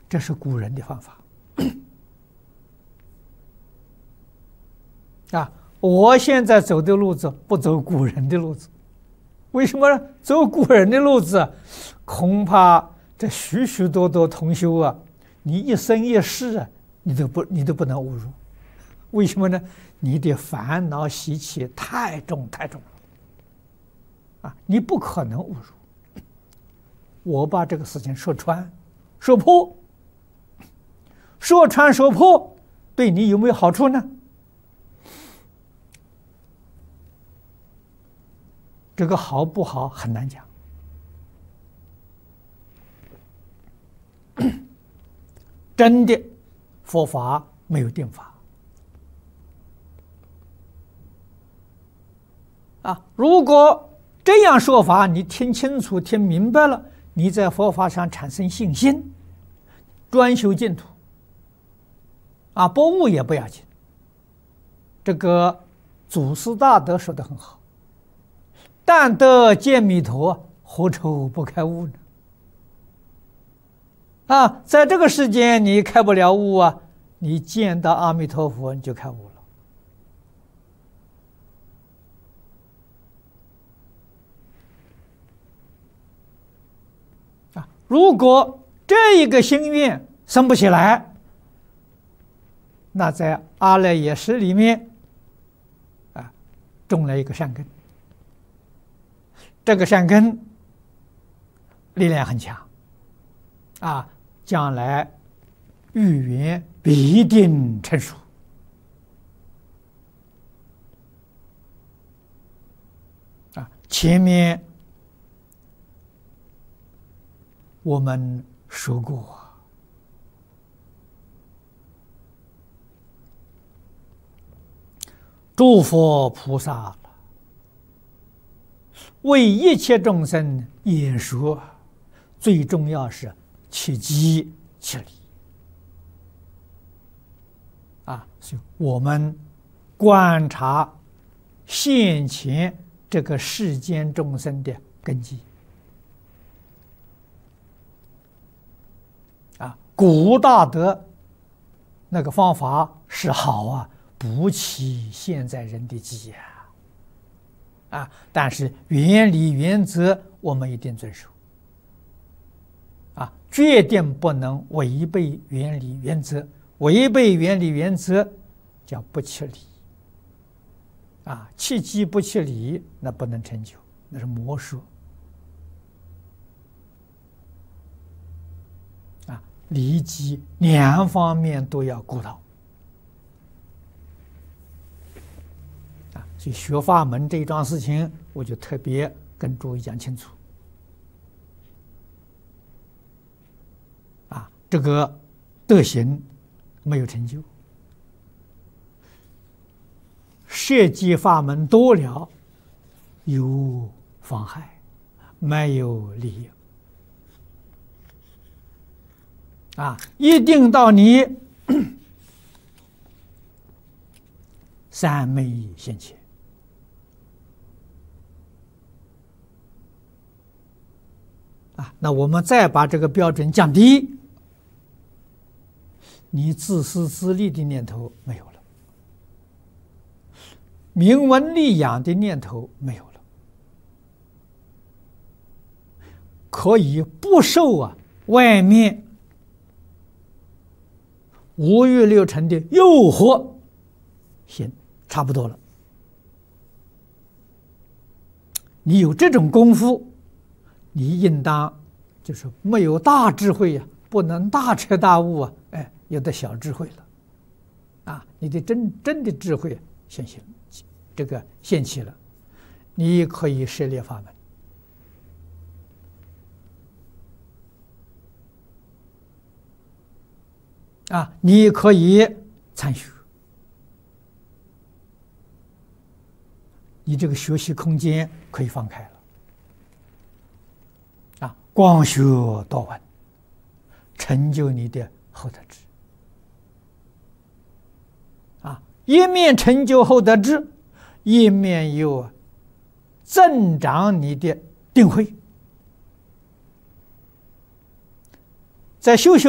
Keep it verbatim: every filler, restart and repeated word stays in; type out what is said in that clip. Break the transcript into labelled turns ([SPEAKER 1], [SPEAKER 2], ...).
[SPEAKER 1] 这是古人的方法啊！我现在走的路子不走古人的路子，为什么呢？走古人的路子，恐怕这许许多多同修啊，你一生一世啊，你都不你都不能误入。为什么呢？你的烦恼习气太重太重了啊！你不可能误入。我把这个事情说穿说破，说穿说破，对你有没有好处呢？这个好不好很难讲。真的佛法没有定法啊！如果这样说法你听清楚听明白了，你在佛法上产生信心，专修净土啊，不悟也不要紧。这个祖师大德说得很好，但得见弥陀，何愁不开悟呢？啊，在这个世间你开不了悟啊，你见到阿弥陀佛你就开悟了。啊，如果这一个心愿生不起来，那在阿赖耶识里面啊种了一个善根，这个善根力量很强啊，将来预言必定成熟啊！前面我们说过，诸佛菩萨为一切众生演说，最重要是切机切理啊！所以我们观察现前这个世间众生的根基啊，古大德那个方法是好啊，不起现在人的机啊啊！但是原理原则我们一定遵守啊，决定不能违背原理原则。违背原理原则叫不切理啊，切机不切理，那不能成就，那是魔术啊。理机两方面都要顾到啊，所以学法门这一桩事情，我就特别跟诸位讲清楚啊，这个德行没有成就，设计法门多了有妨害，没有利益啊！一定到你三昧现前啊！那我们再把这个标准降低，你自私自利的念头没有了，名闻利养的念头没有了，可以不受啊外面五欲六尘的诱惑，行，差不多了。你有这种功夫，你应当就是没有大智慧呀、啊，不能大彻大悟啊，哎。有的小智慧了，啊，你的真真的智慧现起，这个现起了，你可以涉猎法门，啊，你可以参学，你这个学习空间可以放开了，啊，光学多闻，成就你的后得智。一面成就后得智，一面又增长你的定慧，在修修